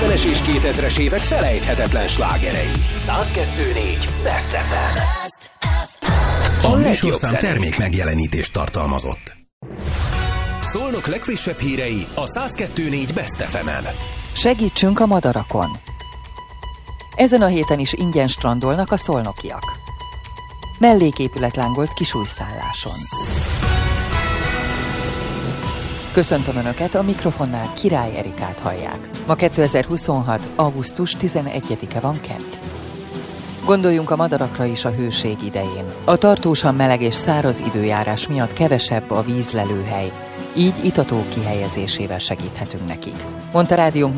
90-es és 2000-es évek felejthetetlen slágerei. 102.4 Best FM. A műsorszám termék megjelenítést tartalmazott. Szolnok legfrissebb hírei a 102.4 Best FM-en. Segítsünk a madarakon! Ezen a héten is ingyen strandolnak a szolnokiak. Melléképület lángolt Kisújszálláson. Köszöntöm Önöket, a mikrofonnál Király Erikát hallják. Ma 2026. augusztus 11-e van kedd. Gondoljunk a madarakra is a hőség idején. A tartósan meleg és száraz időjárás miatt kevesebb a vízlelőhely, így itatók kihelyezésével segíthetünk nekik, mondta rádiónk